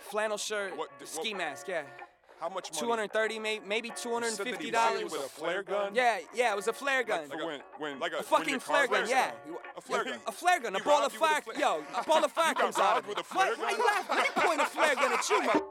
flannel shirt, What- ski mask, yeah. How much money? $230, maybe You said that he $250. shot you with a flare gun? Yeah, it was a flare gun. Like A fucking flare gun, yeah. A flare gun. A flare gun, a He ball robbed of you with fire. a flare- Yo, a ball of fire You got comes out robbed of with it. a flare Why gun? you laughing? I didn't point a flare gun at you,